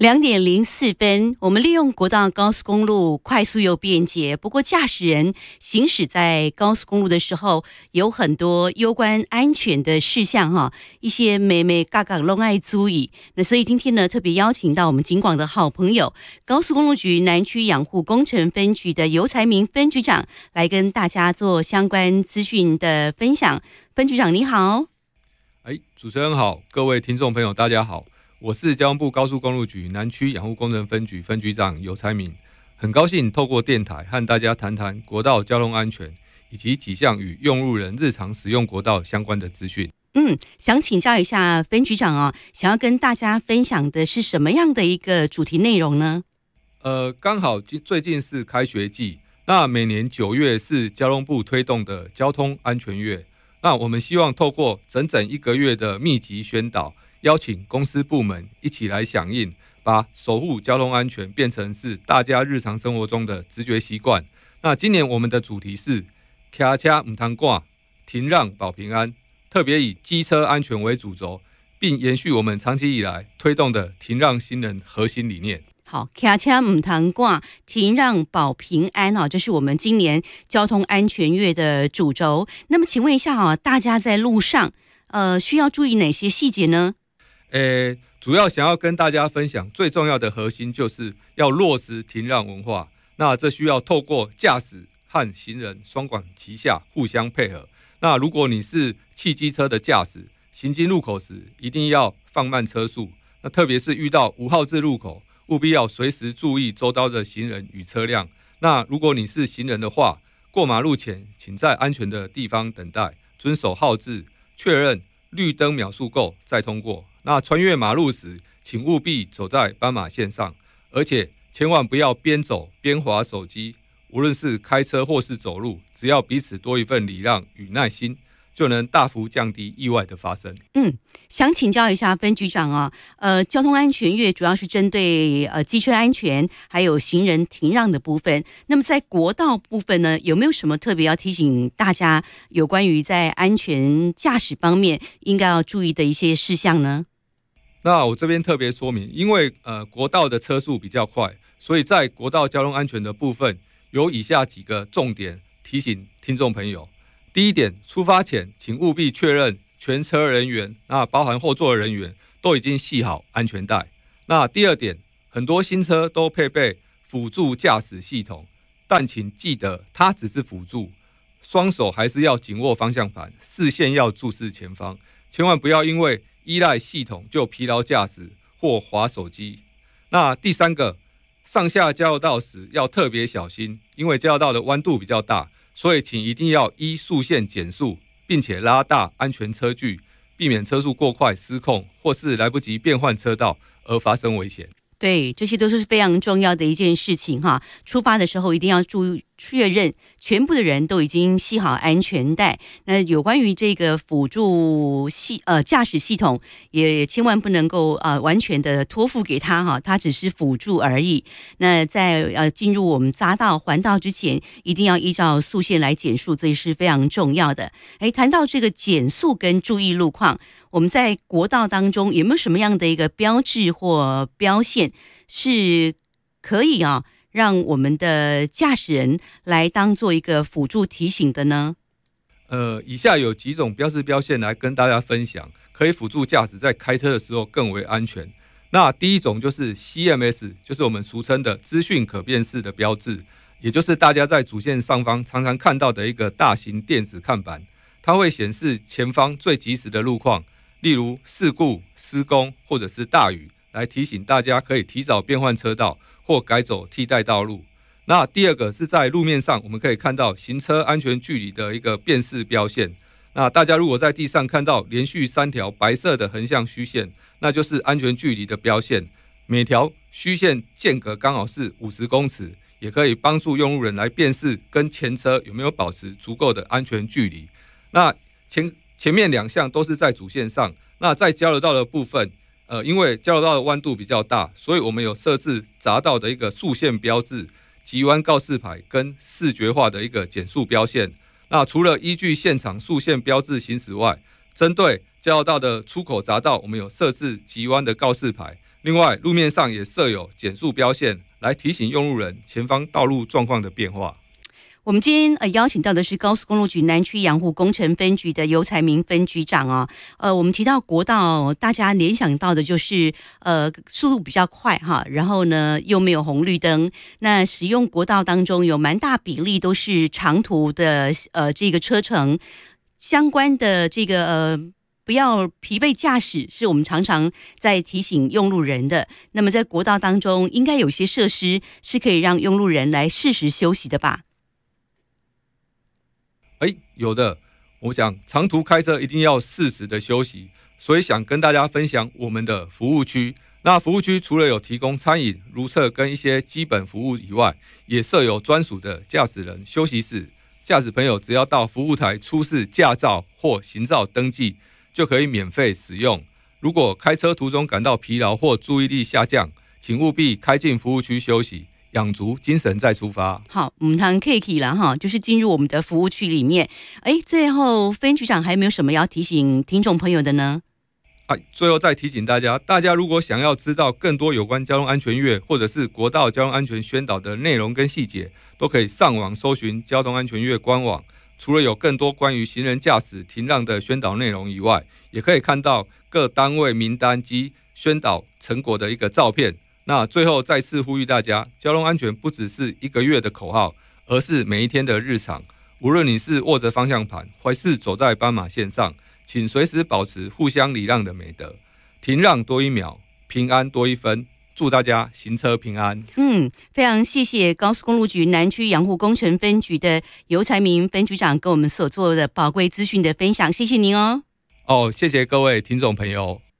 2:04，我们利用国道高速公路快速又便捷，不过驾驶人行驶在高速公路的时候，有很多攸关安全的事项哈，一些眉眉角角都爱注意。那所以今天呢，特别邀请到我们警广的好朋友，高速公路局南区养护工程分局的游才明分局长，来跟大家做相关资讯的分享。分局长你好。 主持人好，各位听众朋友大家好。我是交通部高速公路局南区养护工程分局分局长游才明，很高兴透过电台和大家谈谈国道交通安全以及几项与用路人日常使用国道相关的资讯。 想请教一下分局长哦，想要跟大家分享的是什么样的一个主题内容呢？ 刚好最近是开学季，那每年9月是交通部推动的交通安全月，那我们希望透过整1个月的密集宣导，邀请公司部门一起来响应，把守护交通安全变成是大家日常生活中的直觉习惯。那今年我们的主题是骑车不能赶，停让保平安，特别以机车安全为主轴，并延续我们长期以来推动的停让行人核心理念。 好，骑车不能赶，停让保平安哦，这是我们今年交通安全月的主轴。那么请问一下大家在路上需要注意哪些细节呢？ 主要想要跟大家分享最重要的核心，就是要落实停让文化。那这需要透过驾驶和行人双管齐下，互相配合。那如果你是汽机车的驾驶，行经路口时一定要放慢车速。那特别是遇到5号字路口，务必要随时注意周遭的行人与车辆。那如果你是行人的话，过马路前请在安全的地方等待，遵守号志，确认绿灯秒数够再通过。那穿越马路时，请务必走在斑马线上，而且千万不要边走边滑手机。无论是开车或是走路，只要彼此多一份礼让与耐心，就能大幅降低意外的发生。 想请教一下分局长交通安全月主要是针对机车安全还有行人停让的部分。那么在国道部分呢，有没有什么特别要提醒大家有关于在安全驾驶方面应该要注意的一些事项呢？ 那我这边特别说明，因为国道的车速比较快，所以在国道交通安全的部分有以下几个重点提醒听众朋友。第一点，出发前请务必确认全车人员，那包含后座的人员都已经系好安全带。那第二点，很多新车都配备辅助驾驶系统，但请记得它只是辅助，双手还是要紧握方向盘，视线要注视前方，千万不要因为依赖系统就疲劳驾驶或滑手机。那第三个，上下交流道时要特别小心，因为交流道的弯度比较大，所以请一定要依速线减速，并且拉大安全车距，避免车速过快失控，或是来不及变换车道而发生危险。 对，这些都是非常重要的一件事情哈。出发的时候一定要确认全部的人都已经系好安全带。那有关于这个辅助驾驶系统，也千万不能够完全的托付给他哈，它只是辅助而已。那在进入我们匝道环道之前，一定要依照速线来减速，这也是非常重要的。谈到这个减速跟注意路况，我们在国道当中有没有什么样的一个标志或标线是可以让我们的驾驶人来当做一个辅助提醒的呢？ 以下有几种标志标线来跟大家分享，可以辅助驾驶在开车的时候更为安全。那第一种就是 CMS， 就是我们俗称的资讯可辨识的标志，也就是大家在主线上方常常看到的一个大型电子看板，它会显示前方最及时的路况，例如事故、施工或者是大雨，来提醒大家可以提早变换车道或改走替代道路。那第二个是在路面上，我们可以看到行车安全距离的一个辨识标线。那大家如果在地上看到连续3条白色的横向虚线，那就是安全距离的标线，每条虚线间隔刚好是50公尺，也可以帮助用路人来辨识跟前车有没有保持足够的安全距离。那前面2项都是在主线上。那在交流道的部分，因为交流道的弯度比较大，所以我们有设置匝道的一个速线标志、急弯告示牌跟视觉化的一个减速标线。那除了依据现场速线标志行驶外，针对交流道的出口匝道，我们有设置急弯的告示牌， 另外，路面上也设有减速标线，来提醒用路人前方道路状况的变化。 我们今天邀请到的是高速公路局南区养护工程分局的游才明分局长哦。我们提到国道，大家联想到的就是速度比较快哈，然后呢又没有红绿灯。那使用国道当中有蛮大比例都是长途的这个车程，相关的这个不要疲惫驾驶，是我们常常在提醒用路人的。那么在国道当中，应该有些设施是可以让用路人来适时休息的吧？ 有的。我想长途开车一定要适时的休息，所以想跟大家分享我们的服务区。那服务区除了有提供餐饮、如厕跟一些基本服务以外，也设有专属的驾驶人休息室。驾驶朋友只要到服务台出示驾照或行照登记，就可以免费使用。如果开车途中感到疲劳或注意力下降，请务必开进服务区休息，养足精神再出发。 好，我们谈 K 了哈，就是进入我们的服务区里面。最后分局长还有没有什么要提醒听众朋友的呢？ 最后再提醒大家如果想要知道更多有关交通安全月或者是国道交通安全宣导的内容跟细节，都可以上网搜寻交通安全月官网。除了有更多关于行人驾驶停让的宣导内容以外，也可以看到各单位名单及宣导成果的一个照片。那最后再次呼吁大家，交通安全不只是一个月的口号，而是每一天的日常。无论你是握着方向盘，还是走在斑马线上，请随时保持互相礼让的美德，停让多1秒，平安多1分。祝大家行车平安。 非常谢谢高速公路局南区养护工程分局的游才明分局长跟我们所做的宝贵资讯的分享，谢谢您哦。 谢谢各位听众朋友。